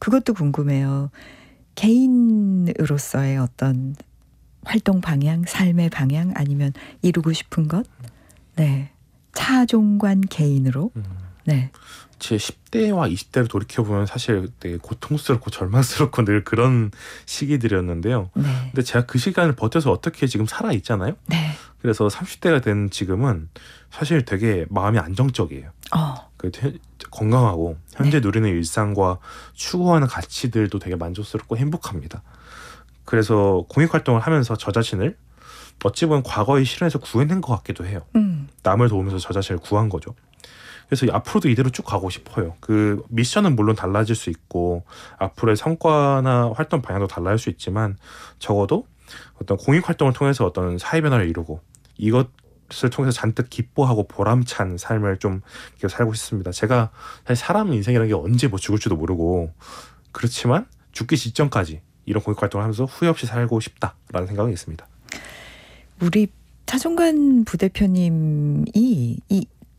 그것도 궁금해요. 개인으로서의 어떤 활동 방향, 삶의 방향 아니면 이루고 싶은 것? 네. 차종관 개인으로? 네. 제 10대와 20대를 돌이켜보면 사실 되게 고통스럽고 절망스럽고 늘 그런 시기들이었는데요. 네. 근데 제가 그 시간을 버텨서 어떻게 지금 살아있잖아요. 네. 그래서 30대가 된 지금은 사실 되게 마음이 안정적이에요. 건강하고 현재 누리는 일상과 추구하는 가치들도 되게 만족스럽고 행복합니다. 그래서 공익활동을 하면서 저 자신을 어찌 보면 과거의 실현에서 구해낸 것 같기도 해요. 남을 도우면서 저 자신을 구한 거죠. 그래서 앞으로도 이대로 쭉 가고 싶어요. 그 미션은 물론 달라질 수 있고 앞으로의 성과나 활동 방향도 달라질 수 있지만 적어도 어떤 공익활동을 통해서 어떤 사회 변화를 이루고 이것을 통해서 잔뜩 기뻐하고 보람찬 삶을 좀 계속 살고 싶습니다. 제가 사실 사람 인생이라는 게 언제 뭐 죽을지도 모르고 그렇지만 죽기 직전까지 이런 공익활동을 하면서 후회 없이 살고 싶다라는 생각이 있습니다. 우리 차종관 부대표님이 이